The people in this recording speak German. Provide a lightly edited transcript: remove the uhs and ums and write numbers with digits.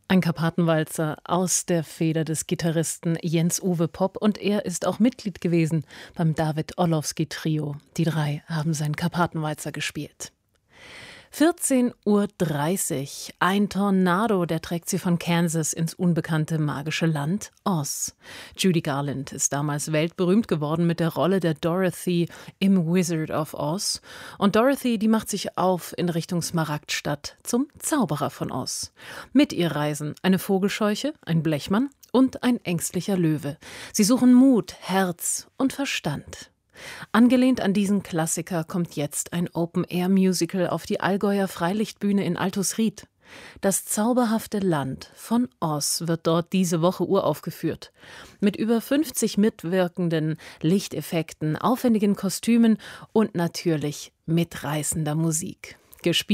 Ein Karpatenwalzer aus der Feder des Gitarristen Jens-Uwe Popp, und er ist auch Mitglied gewesen beim David Orlowski Trio. Die drei haben seinen Karpatenwalzer gespielt. 14:30 Uhr. Ein Tornado, der trägt sie von Kansas ins unbekannte magische Land Oz. Judy Garland ist damals weltberühmt geworden mit der Rolle der Dorothy im Wizard of Oz. Und Dorothy, die macht sich auf in Richtung Smaragdstadt zum Zauberer von Oz. Mit ihr reisen eine Vogelscheuche, ein Blechmann und ein ängstlicher Löwe. Sie suchen Mut, Herz und Verstand. Angelehnt an diesen Klassiker kommt jetzt ein Open-Air-Musical auf die Allgäuer Freilichtbühne in Altusried. Das zauberhafte Land von Oz wird dort diese Woche uraufgeführt. Mit über 50 mitwirkenden Lichteffekten, aufwendigen Kostümen und natürlich mitreißender Musik. Gespielt